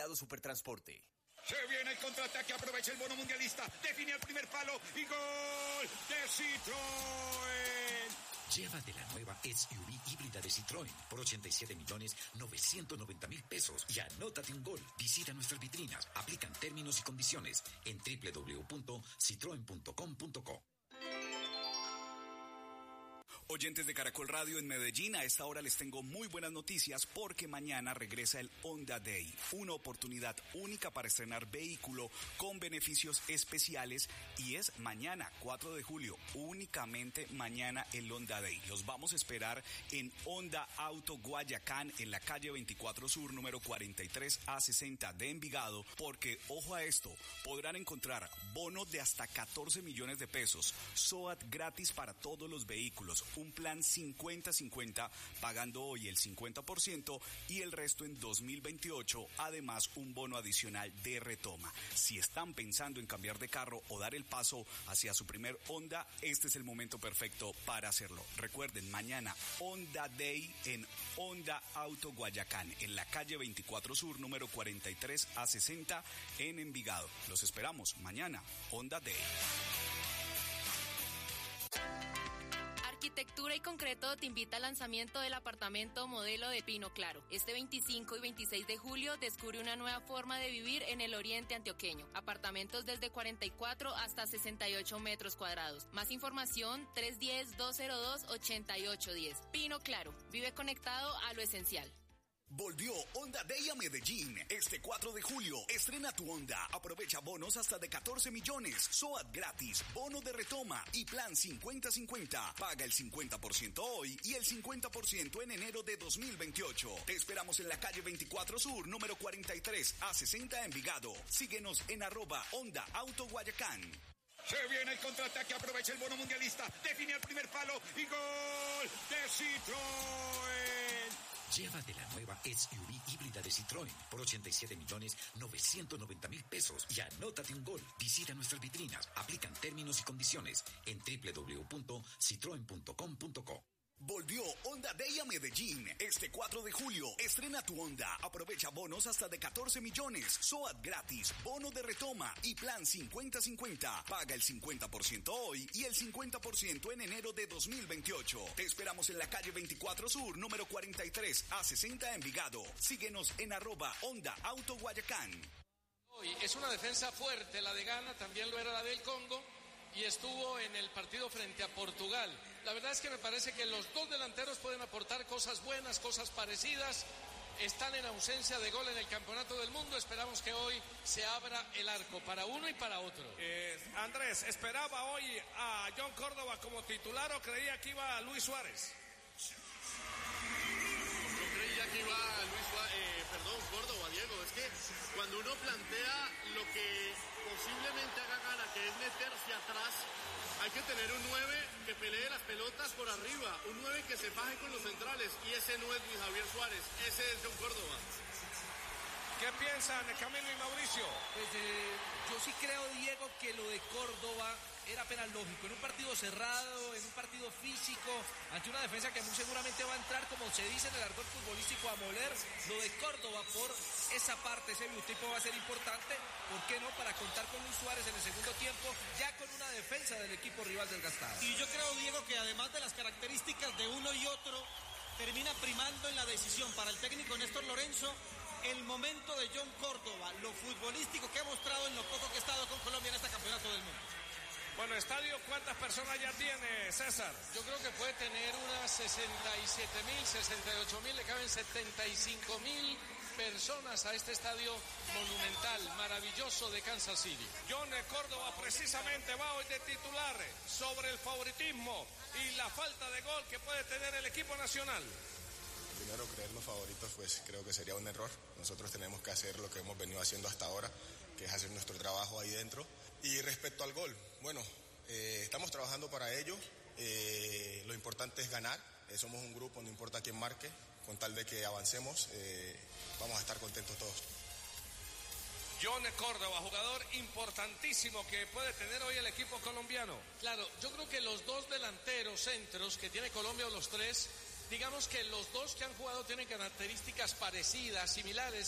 Vigilado Supertransporte. Se viene el contraataque, aprovecha el bono mundialista, define el primer palo y gol de Citroën. Llévate la nueva SUV híbrida de Citroën por 87.990.000 pesos y anótate un gol. Visita nuestras vitrinas, aplican términos y condiciones en www.citroen.com.co. Oyentes de Caracol Radio en Medellín, a esta hora les tengo muy buenas noticias porque mañana regresa el Honda Day, una oportunidad única para estrenar vehículo con beneficios especiales y es mañana, 4 de julio, únicamente mañana el Honda Day. Los vamos a esperar en Honda Auto Guayacán, en la calle 24 Sur, número 43A60 de Envigado, porque, ojo a esto, podrán encontrar bono de hasta 14 millones de pesos, SOAT gratis para todos los vehículos, un plan 50-50, pagando hoy el 50% y el resto en 2028, además un bono adicional de retoma. Si están pensando en cambiar de carro o dar el paso hacia su primer Honda, este es el momento perfecto para hacerlo. Recuerden, mañana Honda Day en Honda Auto Guayacán, en la calle 24 Sur, número 43A60 en Envigado. Los esperamos mañana, Honda Day. Arquitectura y Concreto te invita al lanzamiento del apartamento modelo de Pino Claro. Este 25 y 26 de julio descubre una nueva forma de vivir en el oriente antioqueño. Apartamentos desde 44 hasta 68 metros cuadrados. Más información 310-202-8810. Pino Claro, vive conectado a lo esencial. Volvió Honda Day a Medellín. Este 4 de julio, estrena tu Honda. Aprovecha bonos hasta de 14 millones. SOAT gratis, bono de retoma y plan 50-50. Paga el 50% hoy y el 50% en enero de 2028. Te esperamos en la calle 24 Sur, número 43A60 Envigado. Síguenos en @Honda Auto Guayacán. Se viene el contraataque, aprovecha el bono mundialista, define el primer palo y gol de Citroën. Llévate la nueva SUV híbrida de Citroën por 87.990.000 pesos y anótate un gol. Visita nuestras vitrinas, aplican términos y condiciones en www.citroen.com.co. Volvió Honda Day a Medellín. Este 4 de julio, estrena tu Honda. Aprovecha bonos hasta de 14 millones. SOAT gratis, bono de retoma y plan 50-50. Paga el 50% hoy y el 50% en enero de 2028. Te esperamos en la calle 24 Sur, número 43A60 Envigado. Síguenos en @Honda Auto Guayacán. Hoy es una defensa fuerte la de Ghana, también lo era la del Congo. Y estuvo en el partido frente a Portugal. La verdad es que me parece que los dos delanteros pueden aportar cosas buenas, cosas parecidas. Están en ausencia de gol en el Campeonato del Mundo. Esperamos que hoy se abra el arco para uno y para otro. Andrés, ¿esperaba hoy a John Córdoba como titular o creía que iba a Luis Suárez? Yo creía que iba a Córdoba, Diego. Es que cuando uno plantea lo que posiblemente haga Ghana, que es meterse atrás, hay que tener un 9 que pelee las pelotas por arriba, un 9 que se faje con los centrales, y ese no es Luis Javier Suárez, ese es John Córdoba. ¿Qué piensan Camilo y Mauricio? Pues yo sí creo, Diego, que lo de Córdoba era apenas lógico. En un partido cerrado, en un partido físico, ante una defensa que muy seguramente va a entrar, como se dice en el argot futbolístico, a moler. Lo de Córdoba por esa parte, ese biotipo va a ser importante. ¿Por qué no? Para contar con Luis Suárez en el segundo tiempo, ya con una defensa del equipo rival desgastada. Y yo creo, Diego, que además de las características de uno y otro, termina primando en la decisión para el técnico Néstor Lorenzo el momento de John Córdoba, lo futbolístico que ha mostrado en lo poco que ha estado con Colombia en este campeonato del mundo. Bueno, estadio, ¿cuántas personas ya tiene, César? Yo creo que puede tener unas 67.000, 68.000, le caben 75.000 personas a este estadio monumental, maravilloso de Kansas City. John Córdoba precisamente va hoy de titular sobre el favoritismo y la falta de gol que puede tener el equipo nacional. Primero, creernos favoritos, pues creo que sería un error. Nosotros tenemos que hacer lo que hemos venido haciendo hasta ahora, que es hacer nuestro trabajo ahí dentro. Y respecto al gol, bueno, estamos trabajando para ello. Lo importante es ganar. Somos un grupo, no importa quién marque, con tal de que avancemos, vamos a estar contentos todos. John Córdoba, jugador importantísimo que puede tener hoy el equipo colombiano. Claro, yo creo que los dos delanteros centros que tiene Colombia, o los tres, digamos que los dos que han jugado tienen características parecidas, similares.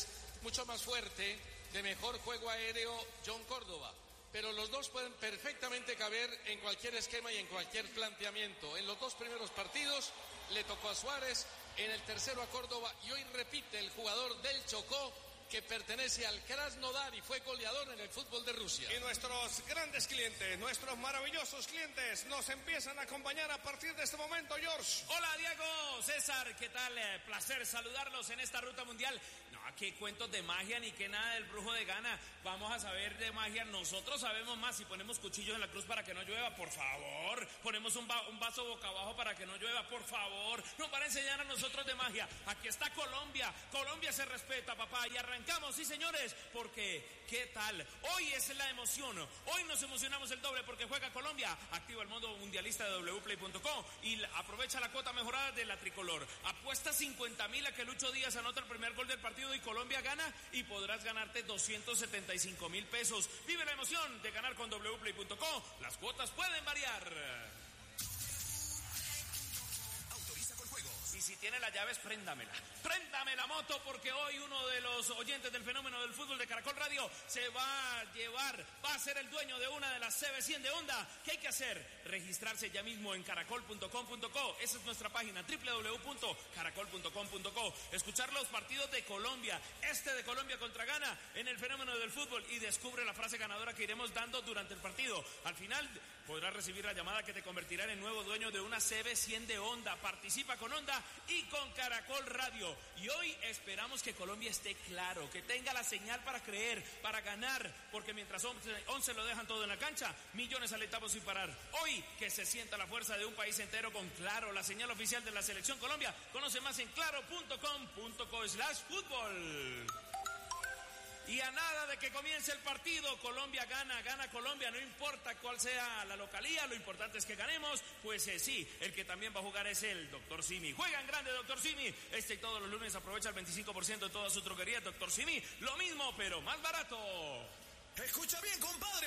mucho más fuerte, de mejor juego aéreo, John Córdoba. Pero los dos pueden perfectamente caber en cualquier esquema y en cualquier planteamiento. En los dos primeros partidos le tocó a Suárez, en el tercero a Córdoba, y hoy repite el jugador del Chocó, que pertenece al Krasnodar y fue goleador en el fútbol de Rusia. Y nuestros grandes clientes, nuestros maravillosos clientes, nos empiezan a acompañar a partir de este momento, George. Hola, Diego, César, ¿qué tal? Placer saludarlos en esta ruta mundial. No, aquí cuentos de magia ni que nada del brujo de Ghana. Vamos a saber de magia. Nosotros sabemos más. Si ponemos cuchillos en la cruz para que no llueva, por favor. Ponemos un vaso boca abajo para que no llueva, por favor. No, para enseñar a nosotros de magia. Aquí está Colombia. Colombia se respeta, papá. Y arrancamos, sí, señores, porque, ¿qué tal? Hoy es la emoción. Hoy nos emocionamos el doble porque juega Colombia. Activa el modo mundialista de wplay.com y aprovecha la cuota mejorada de la tricolor. Apuesta 50,000 a que Lucho Díaz anota el primer gol del partido y Colombia gana, y podrás ganarte 275,000 pesos. Vive la emoción de ganar con wplay.com. Las cuotas pueden variar. Y si tiene las llaves, préndamela. Préndame la moto, porque hoy uno de los oyentes del fenómeno del fútbol de Caracol Radio se va a ser el dueño de una de las CB100 de Honda. ¿Qué hay que hacer? Registrarse ya mismo en caracol.com.co. Esa es nuestra página, www.caracol.com.co. Escuchar los partidos de Colombia, de Colombia contra Ghana en el fenómeno del fútbol, y descubre la frase ganadora que iremos dando durante el partido. Al final podrás recibir la llamada que te convertirá en el nuevo dueño de una CB100 de Honda. Participa con Honda y con Caracol Radio. Y hoy esperamos que Colombia esté claro, que tenga la señal para creer, para ganar, porque mientras 11 lo dejan todo en la cancha, millones alentamos sin parar. Hoy que se sienta la fuerza de un país entero con Claro, la señal oficial de la Selección Colombia. Conoce más en claro.com.co/fútbol. Y a nada de que comience el partido, Colombia gana Colombia, no importa cuál sea la localía, lo importante es que ganemos. Pues sí, el que también va a jugar es el Dr. Simi. Juega en grande Dr. Simi. Y todos los lunes aprovecha el 25% de toda su droguería. Dr. Simi, lo mismo, pero más barato. Escucha bien, compadre.